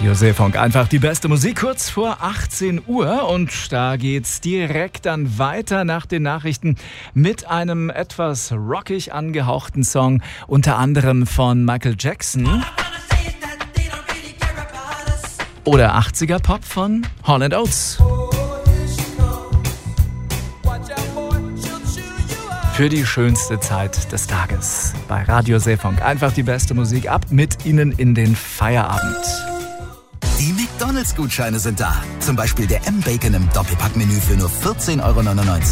Radio Seefunk, einfach die beste Musik kurz vor 18 Uhr und da geht's direkt dann weiter nach den Nachrichten mit einem etwas rockig angehauchten Song, unter anderem von Michael Jackson oder 80er Pop von Hall & Oates. Für die schönste Zeit des Tages bei Radio Seefunk. Einfach die beste Musik, ab mit Ihnen in den Feierabend. Die McDonalds-Gutscheine sind da. Zum Beispiel der M-Bacon im Doppelpackmenü für nur 14,99 €.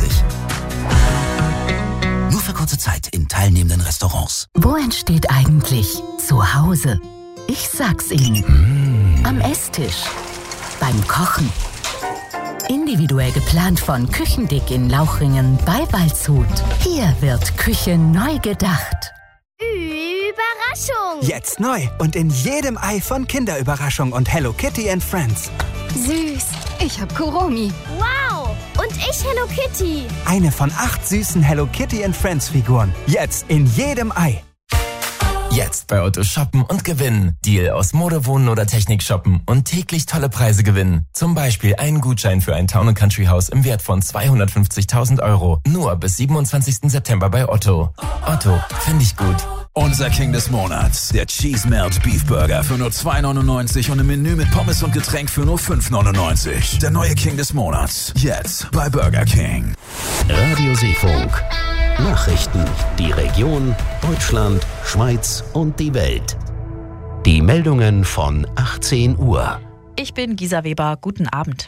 Nur für kurze Zeit in teilnehmenden Restaurants. Wo entsteht eigentlich Zuhause? Ich sag's Ihnen. Am Esstisch. Beim Kochen. Individuell geplant von Küchendick in Lauchringen bei Waldshut. Hier wird Küche neu gedacht. Überraschung! Jetzt neu und in jedem Ei von Kinderüberraschung und Hello Kitty and Friends. Süß! Ich hab Kuromi. Wow! Und ich Hello Kitty. Eine von 8 süßen Hello Kitty and Friends Figuren. Jetzt in jedem Ei. Jetzt bei Otto shoppen und gewinnen. Deal aus Mode, Wohnen oder Technik shoppen und täglich tolle Preise gewinnen. Zum Beispiel einen Gutschein für ein Town & Country Haus im Wert von 250.000 €. Nur bis 27. September bei Otto. Otto, finde ich gut. Unser King des Monats, der Cheese Melt Beef Burger für nur 2,99 € und im Menü mit Pommes und Getränk für nur 5,99 €. Der neue King des Monats, jetzt bei Burger King. Radio Seefunk. Nachrichten, die Region, Deutschland, Schweiz und die Welt. Die Meldungen von 18 Uhr. Ich bin Gisa Weber, guten Abend.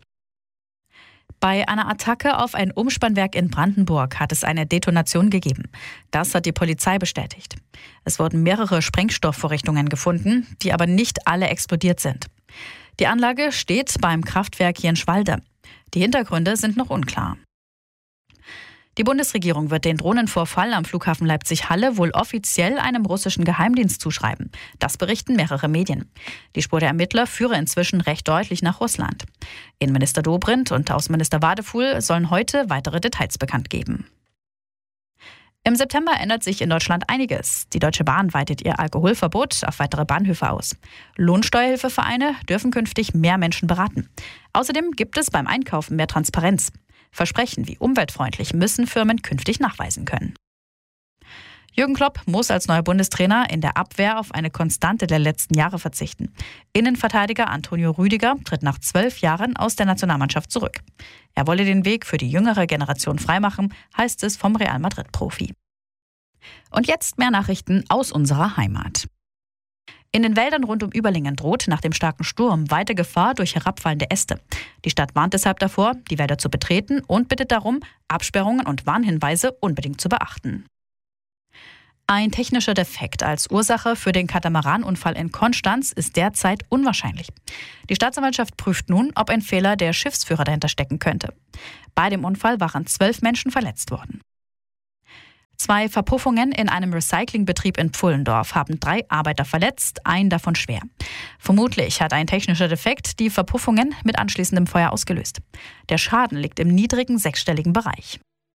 Bei einer Attacke auf ein Umspannwerk in Brandenburg hat es eine Detonation gegeben. Das hat die Polizei bestätigt. Es wurden mehrere Sprengstoffvorrichtungen gefunden, die aber nicht alle explodiert sind. Die Anlage steht beim Kraftwerk Jenschwalde. Die Hintergründe sind noch unklar. Die Bundesregierung wird den Drohnenvorfall am Flughafen Leipzig-Halle wohl offiziell einem russischen Geheimdienst zuschreiben. Das berichten mehrere Medien. Die Spur der Ermittler führe inzwischen recht deutlich nach Russland. Innenminister Dobrindt und Außenminister Wadefuhl sollen heute weitere Details bekannt geben. Im September ändert sich in Deutschland einiges. Die Deutsche Bahn weitet ihr Alkoholverbot auf weitere Bahnhöfe aus. Lohnsteuerhilfevereine dürfen künftig mehr Menschen beraten. Außerdem gibt es beim Einkaufen mehr Transparenz. Versprechen wie umweltfreundlich müssen Firmen künftig nachweisen können. Jürgen Klopp muss als neuer Bundestrainer in der Abwehr auf eine Konstante der letzten Jahre verzichten. Innenverteidiger Antonio Rüdiger tritt nach 12 Jahren aus der Nationalmannschaft zurück. Er wolle den Weg für die jüngere Generation freimachen, heißt es vom Real Madrid-Profi. Und jetzt mehr Nachrichten aus unserer Heimat. In den Wäldern rund um Überlingen droht nach dem starken Sturm weite Gefahr durch herabfallende Äste. Die Stadt warnt deshalb davor, die Wälder zu betreten und bittet darum, Absperrungen und Warnhinweise unbedingt zu beachten. Ein technischer Defekt als Ursache für den Katamaranunfall in Konstanz ist derzeit unwahrscheinlich. Die Staatsanwaltschaft prüft nun, ob ein Fehler der Schiffsführer dahinter stecken könnte. Bei dem Unfall waren 12 Menschen verletzt worden. 2 Verpuffungen in einem Recyclingbetrieb in Pfullendorf haben 3 Arbeiter verletzt, einen davon schwer. Vermutlich hat ein technischer Defekt die Verpuffungen mit anschließendem Feuer ausgelöst. Der Schaden liegt im niedrigen 6-stelligen Bereich.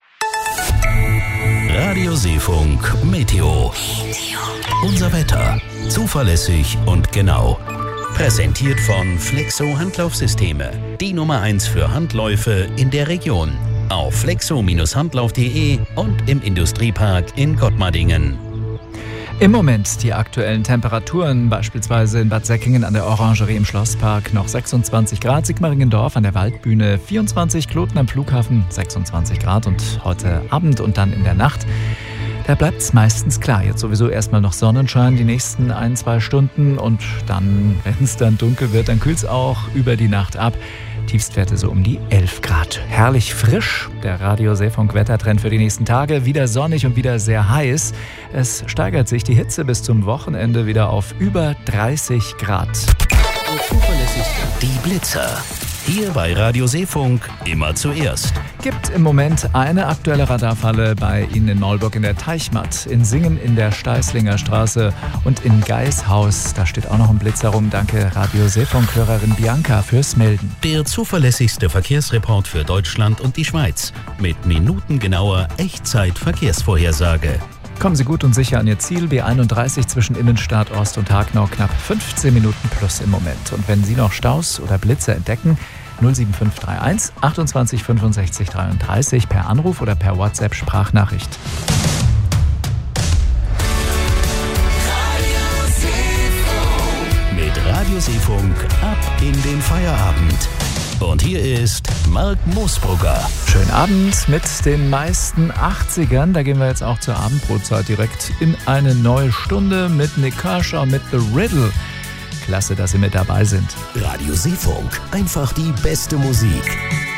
Radio Seefunk Meteo. Unser Wetter. Zuverlässig und genau. Präsentiert von Flexo Handlaufsysteme. Die Nummer 1 für Handläufe in der Region. Auf flexo-handlauf.de und im Industriepark in Gottmardingen. Im Moment die aktuellen Temperaturen, beispielsweise in Bad Säckingen an der Orangerie im Schlosspark noch 26 Grad, Sigmaringendorf an der Waldbühne 24, Kloten am Flughafen 26 Grad und heute Abend und dann in der Nacht, da bleibt es meistens klar. Jetzt sowieso erstmal noch Sonnenschein die nächsten 1-2 Stunden und dann, wenn es dann dunkel wird, dann kühlt es auch über die Nacht ab. Tiefstwerte so um die 11 Grad. Herrlich frisch. Der Radio Seefunk Wettertrend für die nächsten Tage. Wieder sonnig und wieder sehr heiß. Es steigert sich die Hitze bis zum Wochenende wieder auf über 30 Grad. Die Blitzer. Hier bei Radio Seefunk immer zuerst. Gibt im Moment eine aktuelle Radarfalle bei Ihnen in Maulburg in der Teichmatt, in Singen in der Steißlinger Straße und in Geishaus. Da steht auch noch ein Blitzer rum. Danke Radio Seefunk-Hörerin Bianca fürs Melden. Der zuverlässigste Verkehrsreport für Deutschland und die Schweiz. Mit minutengenauer Echtzeit-Verkehrsvorhersage. Kommen Sie gut und sicher an Ihr Ziel. B31 zwischen Innenstadt Ost und Hagenau, knapp 15 Minuten plus im Moment. Und wenn Sie noch Staus oder Blitze entdecken, 07531 28 65 33 per Anruf oder per WhatsApp-Sprachnachricht. Mit Radiosee-Funk ab in den Feierabend. Und hier ist Marc Moosbrugger. Schönen Abend mit den meisten 80ern. Da gehen wir jetzt auch zur Abendbrotzeit direkt in eine neue Stunde mit Nick Kershaw mit The Riddle. Klasse, dass Sie mit dabei sind. Radiosee-Funk, einfach die beste Musik.